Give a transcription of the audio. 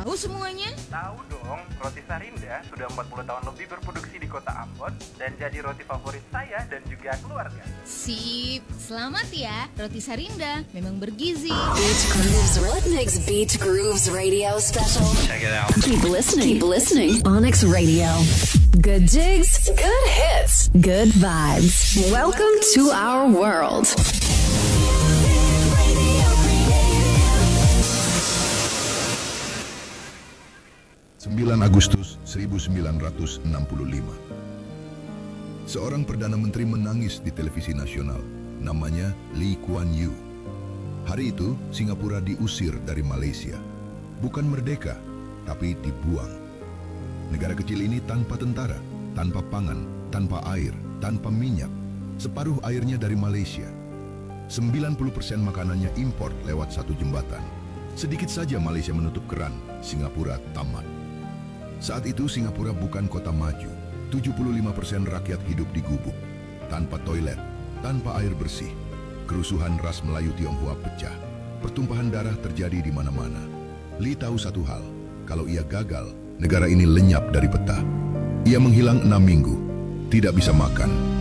tahu semuanya? Tahu dong, roti Sarinda sudah 40 tahun lebih berproduksi di kota Ambon dan jadi roti favorit saya dan juga keluarga. Sip, selamat ya. Roti Sarinda memang bergizi. Beach Grooves, what makes Beach Grooves Radio special? Check it out. Keep listening. Onyx Radio. Good jigs, good hits, good vibes. Welcome to our world. 9 Agustus 1965. Seorang Perdana Menteri menangis di televisi nasional. Namanya Lee Kuan Yew. Hari itu, Singapura diusir dari Malaysia. Bukan merdeka, tapi dibuang. Negara kecil ini tanpa tentara, tanpa pangan, tanpa air, tanpa minyak. Separuh airnya dari Malaysia. 90% makanannya impor lewat satu jembatan. Sedikit saja Malaysia menutup keran, Singapura tamat. Saat itu Singapura bukan kota maju. 75% rakyat hidup di gubuk. Tanpa toilet, tanpa air bersih. Kerusuhan ras Melayu Tionghoa pecah. Pertumpahan darah terjadi di mana-mana. Lee tahu satu hal, kalau ia gagal, negara ini lenyap dari peta. Ia menghilang 6 minggu, tidak bisa makan,